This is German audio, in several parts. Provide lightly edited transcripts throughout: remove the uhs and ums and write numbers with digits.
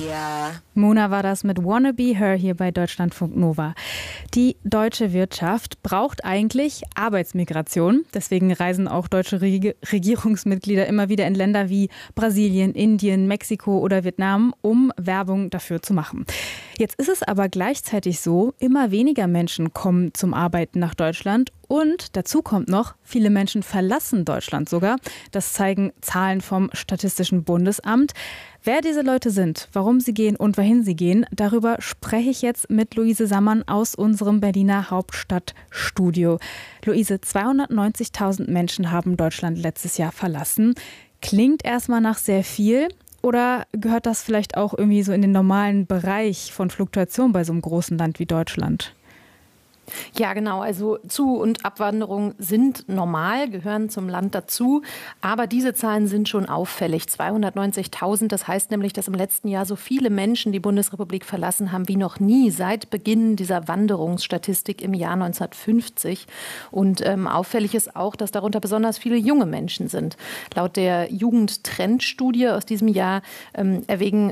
Mona war das mit Wanna Be Her hier bei Deutschlandfunk Nova. Die deutsche Wirtschaft braucht eigentlich Arbeitsmigration. Deswegen reisen auch deutsche Regierungsmitglieder immer wieder in Länder wie Brasilien, Indien, Mexiko oder Vietnam, um Werbung dafür zu machen. Jetzt ist es aber gleichzeitig so, immer weniger Menschen kommen zum Arbeiten nach Deutschland. Und dazu kommt noch, viele Menschen verlassen Deutschland sogar. Das zeigen Zahlen vom Statistischen Bundesamt. Wer diese Leute sind, warum sie gehen und wohin sie gehen, darüber spreche ich jetzt mit Luise Sammann aus unserem Berliner Hauptstadtstudio. Luise, 290.000 Menschen haben Deutschland letztes Jahr verlassen. Klingt erstmal nach sehr viel. Oder gehört das vielleicht auch irgendwie so in den normalen Bereich von Fluktuation bei so einem großen Land wie Deutschland? Ja, genau. Also Zu- und Abwanderung sind normal, gehören zum Land dazu. Aber diese Zahlen sind schon auffällig. 290.000, das heißt nämlich, dass im letzten Jahr so viele Menschen die Bundesrepublik verlassen haben wie noch nie seit Beginn dieser Wanderungsstatistik im Jahr 1950. Und auffällig ist auch, dass darunter besonders viele junge Menschen sind. Laut der Jugendtrendstudie aus diesem Jahr erwägen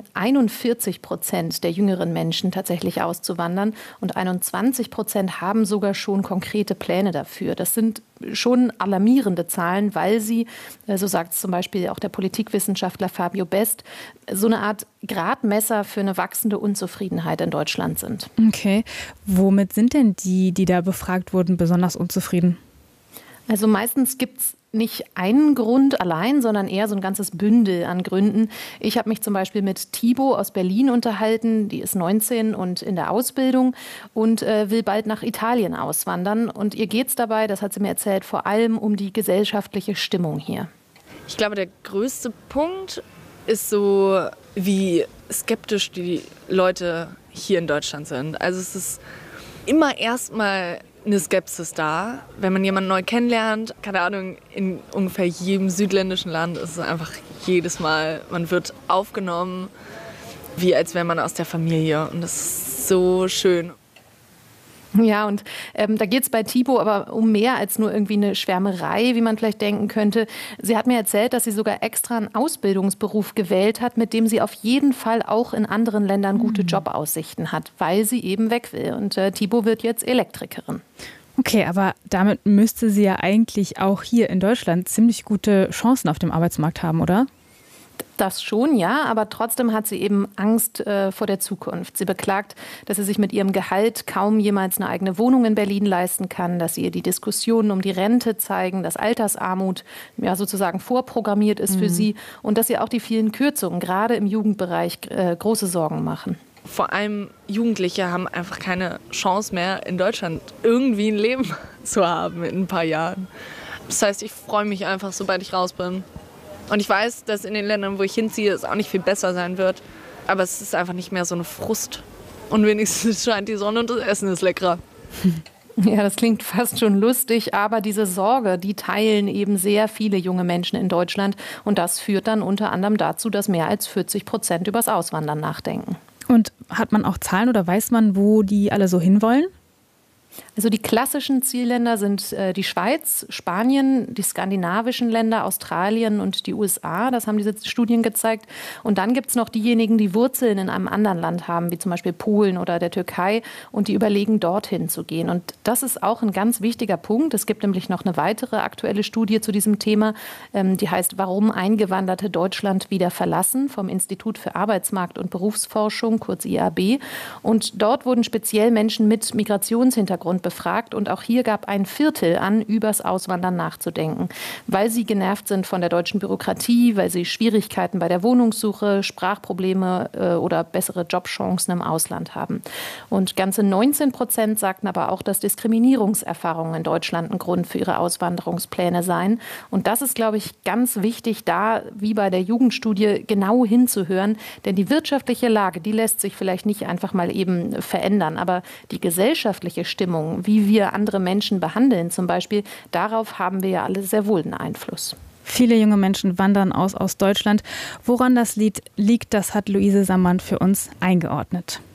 41% der jüngeren Menschen tatsächlich auszuwandern und 21% haben sogar schon konkrete Pläne dafür. Das sind schon alarmierende Zahlen, weil sie, so sagt es zum Beispiel auch der Politikwissenschaftler Fabio Best, so eine Art Gradmesser für eine wachsende Unzufriedenheit in Deutschland sind. Okay. Womit sind denn die da befragt wurden, besonders unzufrieden? Also meistens gibt es nicht einen Grund allein, sondern eher so ein ganzes Bündel an Gründen. Ich habe mich zum Beispiel mit Thibo aus Berlin unterhalten. Die ist 19 und in der Ausbildung und will bald nach Italien auswandern. Und ihr geht es dabei, das hat sie mir erzählt, vor allem um die gesellschaftliche Stimmung hier. Ich glaube, der größte Punkt ist so, wie skeptisch die Leute hier in Deutschland sind. Also es ist immer erstmal eine Skepsis da. Wenn man jemanden neu kennenlernt, keine Ahnung, in ungefähr jedem südländischen Land ist es einfach jedes Mal, man wird aufgenommen, wie als wäre man aus der Familie. Und das ist so schön. Ja, und da geht es bei Thibo aber um mehr als nur irgendwie eine Schwärmerei, wie man vielleicht denken könnte. Sie hat mir erzählt, dass sie sogar extra einen Ausbildungsberuf gewählt hat, mit dem sie auf jeden Fall auch in anderen Ländern gute Jobaussichten hat, weil sie eben weg will. Und Thibo wird jetzt Elektrikerin. Okay, aber damit müsste sie ja eigentlich auch hier in Deutschland ziemlich gute Chancen auf dem Arbeitsmarkt haben, oder? Das schon, ja, aber trotzdem hat sie eben Angst vor der Zukunft. Sie beklagt, dass sie sich mit ihrem Gehalt kaum jemals eine eigene Wohnung in Berlin leisten kann, dass ihr die Diskussionen um die Rente zeigen, dass Altersarmut ja sozusagen vorprogrammiert ist für sie und dass ihr auch die vielen Kürzungen gerade im Jugendbereich große Sorgen machen. Vor allem Jugendliche haben einfach keine Chance mehr, in Deutschland irgendwie ein Leben zu haben in ein paar Jahren. Das heißt, ich freue mich einfach, sobald ich raus bin. Und ich weiß, dass in den Ländern, wo ich hinziehe, es auch nicht viel besser sein wird. Aber es ist einfach nicht mehr so eine Frust. Und wenigstens scheint die Sonne und das Essen ist leckerer. Ja, das klingt fast schon lustig, aber diese Sorge, die teilen eben sehr viele junge Menschen in Deutschland. Und das führt dann unter anderem dazu, dass mehr als 40% übers Auswandern nachdenken. Und hat man auch Zahlen oder weiß man, wo die alle so hinwollen? Also die klassischen Zielländer sind die Schweiz, Spanien, die skandinavischen Länder, Australien und die USA. Das haben diese Studien gezeigt. Und dann gibt es noch diejenigen, die Wurzeln in einem anderen Land haben, wie zum Beispiel Polen oder der Türkei. Und die überlegen, dorthin zu gehen. Und das ist auch ein ganz wichtiger Punkt. Es gibt nämlich noch eine weitere aktuelle Studie zu diesem Thema. Die heißt, warum Eingewanderte Deutschland wieder verlassen, vom Institut für Arbeitsmarkt- und Berufsforschung, kurz IAB. Und dort wurden speziell Menschen mit Migrationshintergrund befragt und auch hier gab ein Viertel an, übers Auswandern nachzudenken, weil sie genervt sind von der deutschen Bürokratie, weil sie Schwierigkeiten bei der Wohnungssuche, Sprachprobleme oder bessere Jobchancen im Ausland haben. Und ganze 19% sagten aber auch, dass Diskriminierungserfahrungen in Deutschland ein Grund für ihre Auswanderungspläne seien. Und das ist, glaube ich, ganz wichtig, da wie bei der Jugendstudie genau hinzuhören, denn die wirtschaftliche Lage, die lässt sich vielleicht nicht einfach mal eben verändern, aber die gesellschaftliche Stimmung, wie wir andere Menschen behandeln zum Beispiel, darauf haben wir ja alle sehr wohl einen Einfluss. Viele junge Menschen wandern aus Deutschland. Woran das liegt, das hat Luise Sammann für uns eingeordnet.